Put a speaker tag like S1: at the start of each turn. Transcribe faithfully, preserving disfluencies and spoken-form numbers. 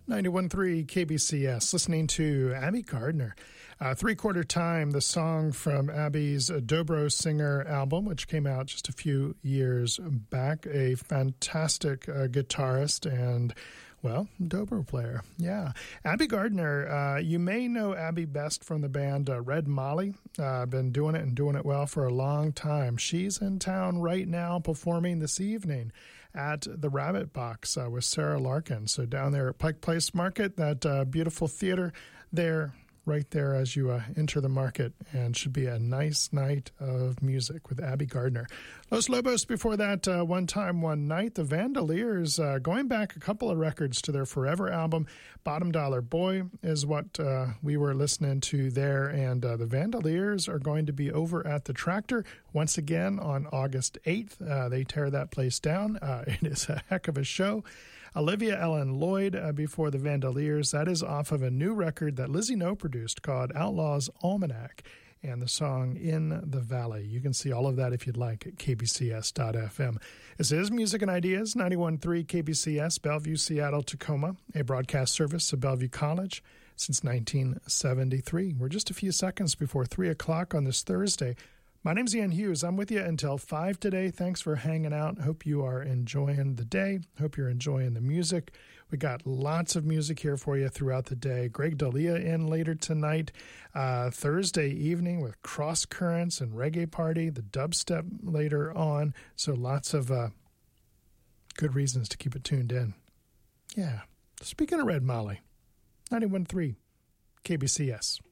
S1: ninety-one point three K B C S, listening to Abby Gardner. Uh, Three-Quarter Time, the song from Abby's Dobro Singer album, which came out just a few years back. A fantastic uh, guitarist and, well, dobro player. Yeah. Abby Gardner, uh, you may know Abby best from the band uh, Red Molly. Uh, been doing it and doing it well for a long time. She's in town right now performing this evening at the Rabbit Box uh, with Sarah Larkin. So down there at Pike Place Market, that uh, beautiful theater there, right there as you uh, enter the market, and should be a nice night of music with Abby Gardner. Los Lobos before that, uh, One Time, One Night. The Vandaliers, uh, going back a couple of records to their Forever album. Bottom Dollar Boy is what uh, we were listening to there, and uh, the Vandaliers are going to be over at the Tractor once again on August eighth. Uh, they tear that place down. Uh, it is a heck of a show. Olivia Ellen Lloyd uh, before the Vandaliers. That is off of a new record that Lizzie No produced called Outlaws Almanac, and the song In the Valley. You can see all of that if you'd like at K B C S dot F M. This is Music and Ideas, ninety-one point three K B C S, Bellevue, Seattle, Tacoma, a broadcast service of Bellevue College since nineteen seventy-three. We're just a few seconds before three o'clock on this Thursday. My name's Ian Hughes. I'm with you until five today. Thanks for hanging out. Hope you are enjoying the day. Hope you're enjoying the music. We got lots of music here for you throughout the day. Greg D'Elia in later tonight. Uh, Thursday evening with Cross Currents and Reggae Party. The dubstep later on. So lots of uh, good reasons to keep it tuned in. Yeah. Speaking of Red Molly, ninety-one point three K B C S.